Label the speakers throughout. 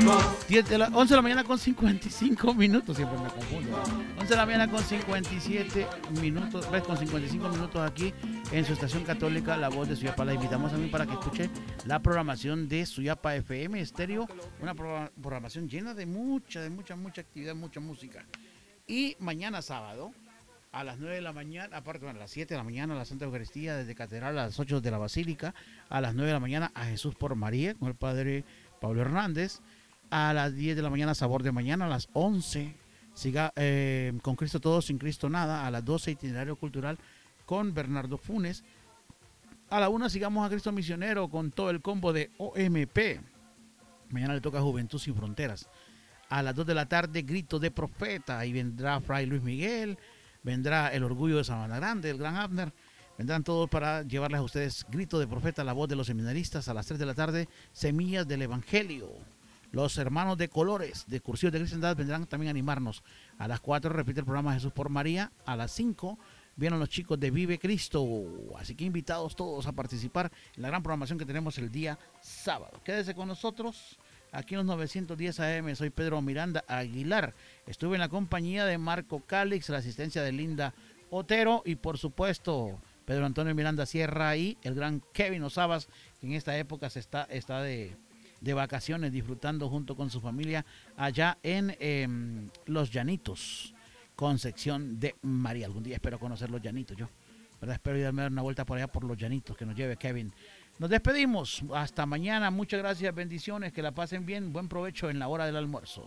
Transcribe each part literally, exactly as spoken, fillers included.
Speaker 1: diez de la, once de la mañana con cincuenta y cinco minutos, siempre me confundo. once de la mañana con cincuenta y siete minutos, ves, con cincuenta y cinco minutos aquí en su estación católica, La Voz de Suyapa. La invitamos también para que escuche la programación de Suyapa F M Estéreo, una pro, programación llena de mucha, de mucha, mucha actividad, mucha música. Y mañana sábado, a las nueve de la mañana, aparte, bueno, a las siete de la mañana, la Santa Eucaristía desde Catedral, a las ocho de la Basílica, a las nueve de la mañana, a Jesús por María, con el Padre Pablo Hernández. A las diez de la mañana, Sabor de Mañana. A las once, siga, eh, Con Cristo Todo, Sin Cristo Nada. A las doce, Itinerario Cultural con Bernardo Funes. A la una, sigamos a Cristo Misionero con todo el combo de O M P. Mañana le toca Juventud Sin Fronteras. A las dos de la tarde, Grito de Profeta. Ahí vendrá Fray Luis Miguel, vendrá El Orgullo de Sabana Grande, el Gran Abner. Vendrán todos para llevarles a ustedes Grito de Profeta, la voz de los seminaristas. A las tres de la tarde, Semillas del Evangelio. Los hermanos de Colores, de Cursillos de Cristiandad, vendrán también a animarnos. A las cuatro repite el programa Jesús por María. A las cinco vienen los chicos de Vive Cristo. Así que invitados todos a participar en la gran programación que tenemos el día sábado. Quédese con nosotros aquí en los novecientos diez A M. Soy Pedro Miranda Aguilar. Estuve en la compañía de Marco Calix, la asistencia de Linda Otero y por supuesto Pedro Antonio Miranda Sierra y el gran Kevin Osabas, que en esta época se está, está de... de vacaciones, disfrutando junto con su familia allá en eh, Los Llanitos, Concepción de María. Algún día espero conocer Los Llanitos, yo, ¿verdad? Espero ir a dar una vuelta por allá por Los Llanitos, que nos lleve Kevin. Nos despedimos, hasta mañana, muchas gracias, bendiciones, que la pasen bien, buen provecho en la hora del almuerzo.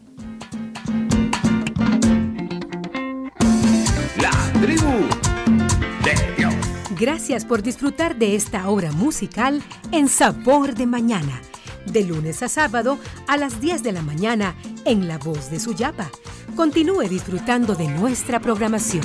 Speaker 2: La tribu de Dios.
Speaker 3: Gracias por disfrutar de esta obra musical en Sabor de Mañana. De lunes a sábado a las diez de la mañana en La Voz de Suyapa. Continúe disfrutando de nuestra programación.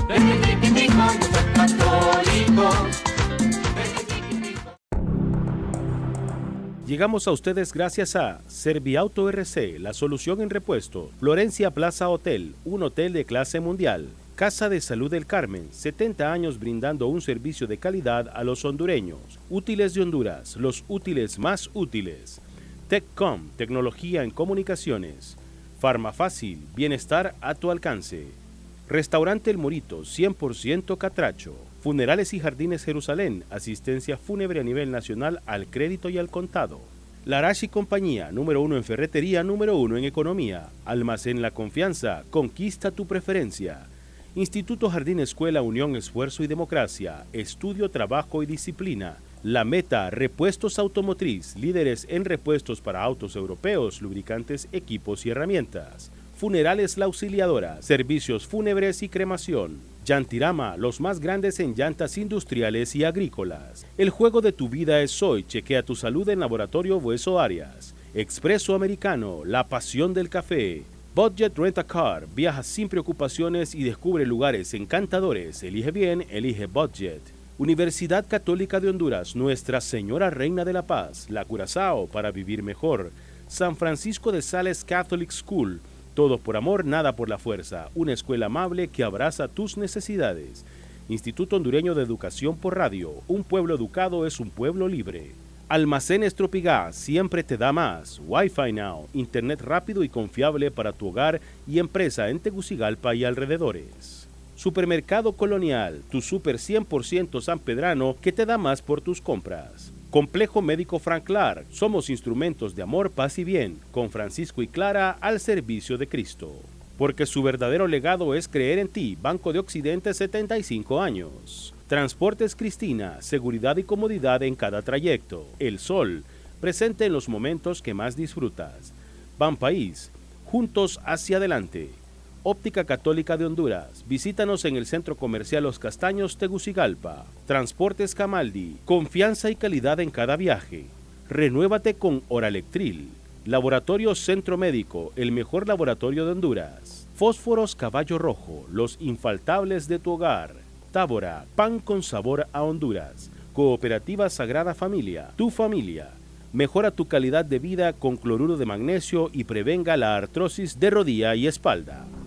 Speaker 4: Llegamos a ustedes gracias a Serviauto R C, la solución en repuesto. Florencia Plaza Hotel, un hotel de clase mundial. Casa de Salud del Carmen, setenta años brindando un servicio de calidad a los hondureños. Útiles de Honduras, los útiles más útiles. TechCom, tecnología en comunicaciones. Farmafácil, bienestar a tu alcance. Restaurante El Morito, cien por ciento catracho. Funerales y Jardines Jerusalén, asistencia fúnebre a nivel nacional al crédito y al contado. Larache y Compañía, número uno en ferretería, número uno en economía. Almacén La Confianza, conquista tu preferencia. Instituto Jardín Escuela Unión Esfuerzo y Democracia, estudio, trabajo y disciplina. La Meta, repuestos automotriz, líderes en repuestos para autos europeos, lubricantes, equipos y herramientas. Funerales La Auxiliadora, servicios fúnebres y cremación. Yantirama, los más grandes en llantas industriales y agrícolas. El juego de tu vida es hoy, chequea tu salud en Laboratorio Bueso Arias. Expreso Americano, la pasión del café. Budget Rent-A-Car, viaja sin preocupaciones y descubre lugares encantadores. Elige bien, elige Budget. Universidad Católica de Honduras, Nuestra Señora Reina de la Paz, La Curazao, para vivir mejor. San Francisco de Sales Catholic School, todo por amor, nada por la fuerza. Una escuela amable que abraza tus necesidades. Instituto Hondureño de Educación por Radio, un pueblo educado es un pueblo libre. Almacenes Tropigas, siempre te da más. Wi-Fi Now, internet rápido y confiable para tu hogar y empresa en Tegucigalpa y alrededores. Supermercado Colonial, tu super cien por ciento sanpedrano que te da más por tus compras. Complejo Médico Frank Clark, somos instrumentos de amor, paz y bien, con Francisco y Clara al servicio de Cristo. Porque su verdadero legado es creer en ti, Banco de Occidente, setenta y cinco años. Transportes Cristina, seguridad y comodidad en cada trayecto. El Sol, presente en los momentos que más disfrutas. Banpaís, juntos hacia adelante. Óptica Católica de Honduras, visítanos en el Centro Comercial Los Castaños, Tegucigalpa. Transportes Camaldi, confianza y calidad en cada viaje. Renuévate con Oralectril. Laboratorio Centro Médico, el mejor laboratorio de Honduras. Fósforos Caballo Rojo, los infaltables de tu hogar. Tábora, pan con sabor a Honduras. Cooperativa Sagrada Familia, tu familia. Mejora tu calidad de vida con cloruro de magnesio y prevenga la artrosis de rodilla y espalda.